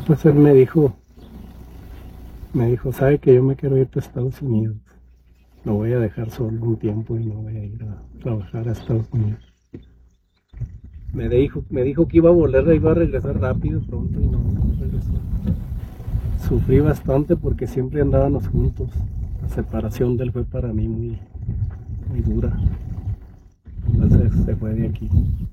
pues él me dijo, sabe que yo me quiero ir a Estados Unidos. Lo voy a dejar solo un tiempo y me voy a ir a trabajar a Estados Unidos. Me dijo que iba a volver, iba a regresar rápido, pronto, y no regresó. Sufrí bastante porque siempre andábamos juntos. La separación de él fue para mí muy, muy dura. Entonces se fue de aquí.